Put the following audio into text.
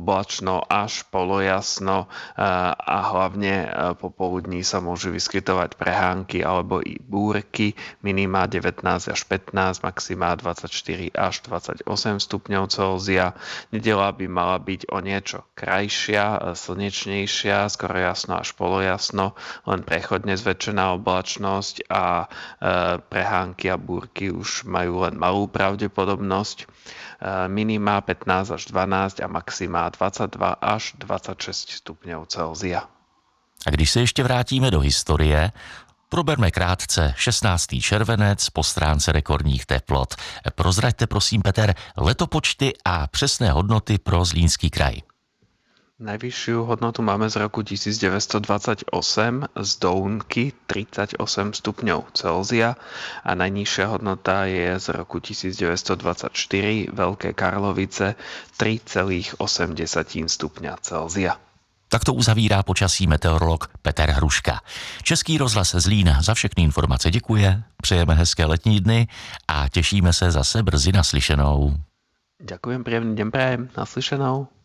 oblačno až polojasno a hlavne popoludní sa môžu vyskytovať prehánky alebo i búrky, minima 19 až 15, maxima 24 až 28 stupňov Celzia. Nedeľa by mala byť o niečo krajšia, slnečnejšia, skoro jasno až polojasno, len prechodne zväčšená oblačnosť a prehánky a búrky už majú len malú pravdepodobnosť. Minima 15 až 12 a maxima 22 až 26 stupňov Celzia. A když se ještě vrátíme do historie, proberme krátce 16. červenec po stránce rekordních teplot. Prozraďte prosím, Peter, letopočty a přesné hodnoty pro Zlínský kraj. Najvyššiu hodnotu máme z roku 1928 z Dounky 38 stupňov Celzia a najnižšia hodnota je z roku 1924 Veľké Karlovice 3,8 stupňa Celzia. Tak to uzavírá počasí meteorolog Peter Hruška. Český rozhlas Zlín za všechny informace děkuje, přejeme hezké letní dny a těšíme se zase brzy naslyšenou. Ďakujem, príjemný deň prajem, naslyšenou.